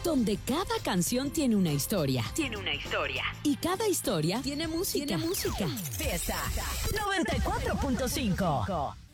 donde cada canción tiene una historia. Tiene una historia. Y cada historia tiene música. Fiesta 94.5.